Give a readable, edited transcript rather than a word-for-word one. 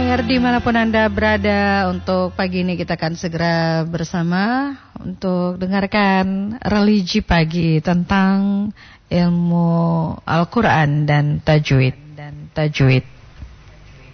pendengar dimanapun Anda berada, untuk pagi ini kita akan segera bersama untuk dengarkan religi pagi tentang ilmu Al-Quran dan tajwid.